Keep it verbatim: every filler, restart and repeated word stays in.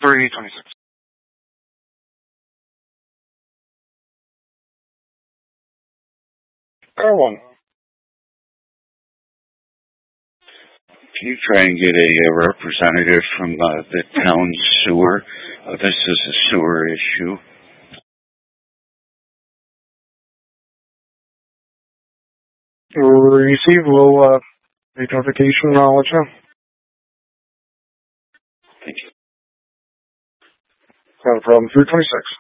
three twenty-six. Car one. Can you try and get a, a representative from uh, the town sewer? Uh, this is a sewer issue. Receive. We'll uh, make notification and I'll let you know. Thank you. Not a problem. three twenty-six.